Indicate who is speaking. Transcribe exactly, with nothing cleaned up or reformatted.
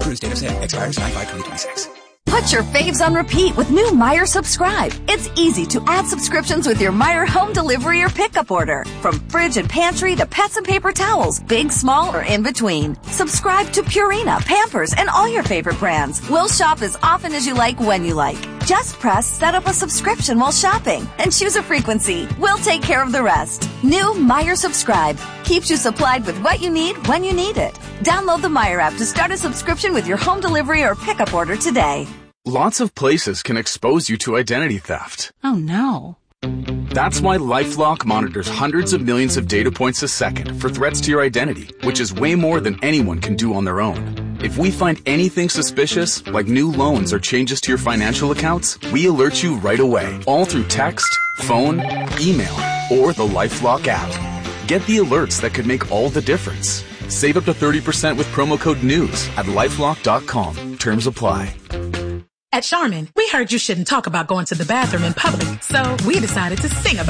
Speaker 1: Cruise date of sale expires nine five twenty twenty-six.
Speaker 2: Put your faves on repeat with new Meijer Subscribe. It's easy to add subscriptions with your Meijer home delivery or pickup order. From fridge and pantry to pets and paper towels, big, small, or in between. Subscribe to Purina, Pampers, and all your favorite brands. We'll shop as often as you like when you like. Just press set up a subscription while shopping and choose a frequency. We'll take care of the rest. New Meijer Subscribe keeps you supplied with what you need when you need it. Download the Meijer app to start a subscription with your home delivery or pickup order today.
Speaker 3: Lots of places can expose you to identity theft.
Speaker 4: Oh no.
Speaker 3: That's why LifeLock monitors hundreds of millions of data points a second for threats to your identity, which is way more than anyone can do on their own. If we find anything suspicious, like new loans or changes to your financial accounts, we alert you right away, all through text, phone, email, or the LifeLock app. Get the alerts that could make all the difference. Save up to thirty percent with promo code NEWS at lifelock dot com. Terms apply.
Speaker 5: At Charmin, we heard you shouldn't talk about going to the bathroom in public, so we decided to sing about it.